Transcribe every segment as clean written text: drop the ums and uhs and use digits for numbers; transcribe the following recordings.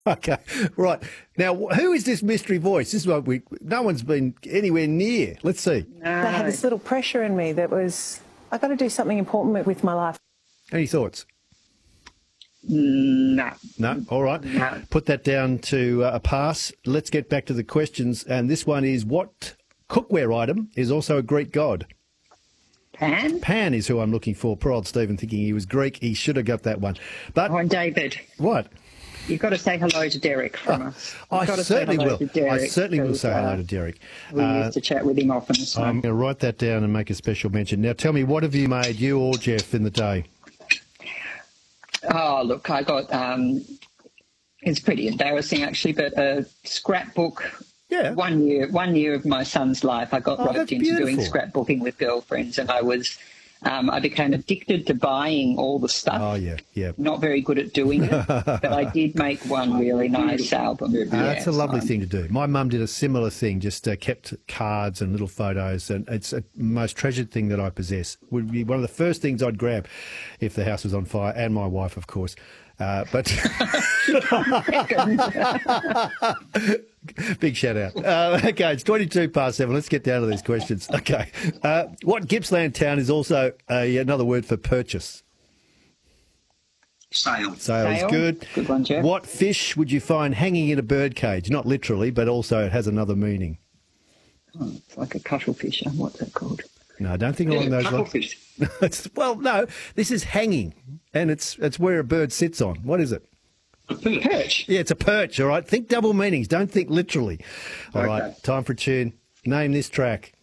Okay, right. Now, who is this mystery voice? This is what no one's been anywhere near. Let's see. I had this little pressure in me that was, I got to do something important with my life. Any thoughts? No. No? All right. No. Put that down to a pass. Let's get back to the questions. And this one is, what cookware item is also a Greek god? Pan? Pan is who I'm looking for. Poor old Stephen thinking he was Greek. He should have got that one. But Oh, and David, what? you've got to say hello to Derek from us. I You've got to certainly say hello will. to Derek I certainly will because, say hello to Derek. We used to chat with him often. So. I'm going to write that down and make a special mention. Now, tell me, what have you made, you or Jeff, in the day? Oh, look, I got, it's pretty embarrassing actually, but a scrapbook. Yeah. 1 year of my son's life, I got Oh, that's roped into doing beautiful. scrapbooking with girlfriends, and I became addicted to buying all the stuff. Oh, yeah, yeah. Not very good at doing it, but I did make one really nice album. That's a lovely so- thing to do. My mum did a similar thing, just kept cards and little photos, and it's a most treasured thing that I possess. Would be one of the first things I'd grab if the house was on fire, and my wife, of course. But big shout out. Okay, it's 22 past 7. Let's get down to these questions. Okay. What Gippsland town is also another word for purchase? Sale. Sale is Sale. good. Good one, Jeff. What fish would you find hanging in a bird cage? Not literally, but also it has another meaning. Oh, it's like a cuttlefish. What's that called? No, I don't think along those lines. Cuttlefish. Well, no, this is hanging, and it's where a bird sits on. What is it? A perch. Perch. Yeah, it's a perch, all right? Think double meanings. Don't think literally. All right, Okay. time for a tune. Name this track.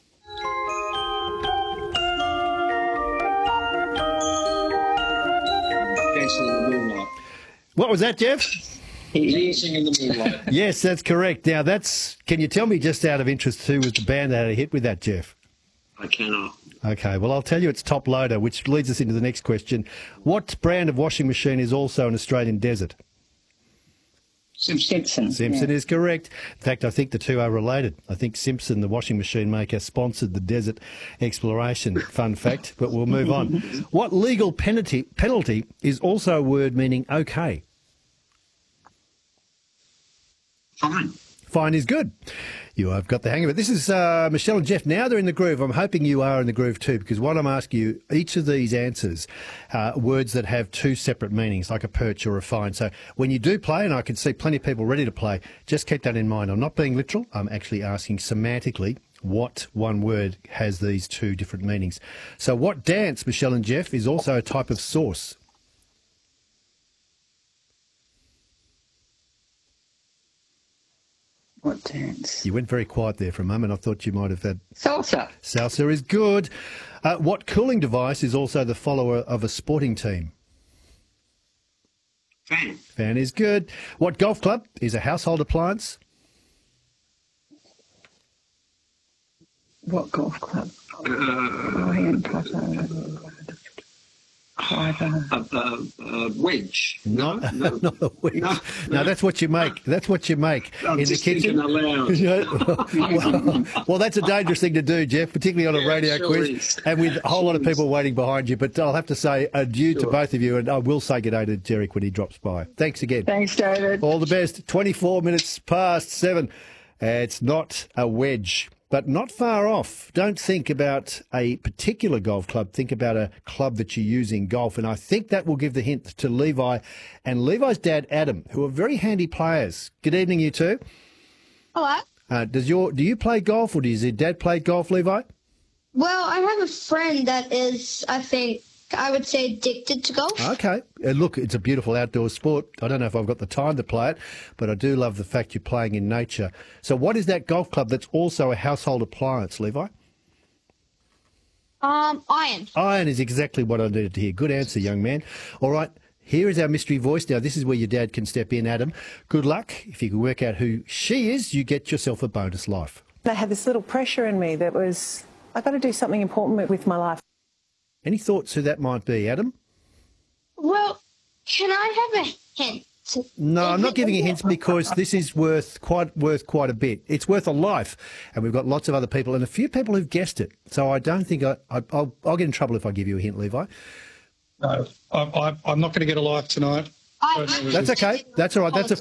Dancing in the moonlight. What was that, Jeff? Dancing in the moonlight. Yes, that's correct. Now, can you tell me, just out of interest, who was the band that had a hit with that, Jeff? I cannot. Okay, well, I'll tell you it's Top Loader, which leads us into the next question. What brand of washing machine is also an Australian desert? Simpson. Simpson yeah. is correct. In fact, I think the two are related. I think Simpson, the washing machine maker, sponsored the desert exploration. Fun fact, but we'll move on. What legal penalty is also a word meaning okay? Fine. Fine is good. You have got the hang of it. This is Michelle and Jeff. Now they're in the groove. I'm hoping you are in the groove too, because what I'm asking you, each of these answers are words that have two separate meanings, like a perch or a fine. So when you do play, and I can see plenty of people ready to play, just keep that in mind. I'm not being literal. I'm actually asking semantically what one word has these two different meanings. So what dance, Michelle and Jeff, is also a type of sauce? What dance? You went very quiet there for a moment. I thought you might have had... Salsa. Salsa is good. What cooling device is also the follower of a sporting team? Fan. Fan is good. What golf club is a household appliance? What golf club? Iron Putter. Wedge. Not, No. not a wedge. No. No, that's what you make. That's what you make I'm in the just kitchen. thinking aloud. well, that's a dangerous thing to do, Jeff, particularly on a Yeah, radio sure quiz is. and with a whole lot of Sure is. people waiting behind you. But I'll have to say adieu to Sure. both of you, and I will say good day to Derek when he drops by. Thanks again. Thanks, David. All the best. 24 minutes past 7. It's not a wedge, but not far off. Don't think about a particular golf club. Think about a club that you use in golf. And I think that will give the hint to Levi and Levi's dad, Adam, who are very handy players. Good evening, you two. Hello. Do you play golf, or does your dad play golf, Levi? Well, I have a friend that is, I would say, addicted to golf. Okay. Look, it's a beautiful outdoor sport. I don't know if I've got the time to play it, but I do love the fact you're playing in nature. So what is that golf club that's also a household appliance, Levi? Iron. Iron is exactly what I needed to hear. Good answer, young man. All right, here is our mystery voice. Now, this is where your dad can step in, Adam. Good luck. If you can work out who she is, you get yourself a bonus life. I had this little pressure in me that was, I got to do something important with my life. Any thoughts who that might be, Adam? Well, can I have a hint? No, I'm not giving you hints because this is worth quite a bit. It's worth a life, and we've got lots of other people and a few people who've guessed it. So I don't think I'll get in trouble if I give you a hint, Levi. No, I'm not going to get a life tonight. That's okay. That's all right. That's